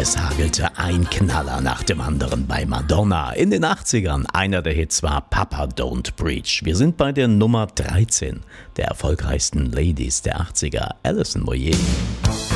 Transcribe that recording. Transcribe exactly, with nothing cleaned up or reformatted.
Es hagelte ein Knaller nach dem anderen bei Madonna. In den achtzigern, einer der Hits war Papa Don't Preach. Wir sind bei der Nummer dreizehn der erfolgreichsten Ladies der achtziger, Alison Moyet.